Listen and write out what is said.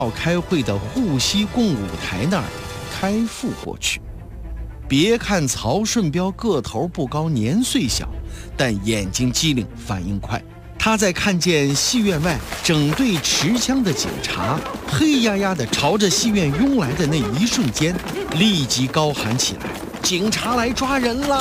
开会的沪西共舞台那儿开赴过去。别看曹顺彪个头不高，年岁小，但眼睛机灵，反应快。他在看见戏院外整队持枪的警察黑压压地朝着戏院拥来的那一瞬间，立即高喊起来：“警察来抓人了！”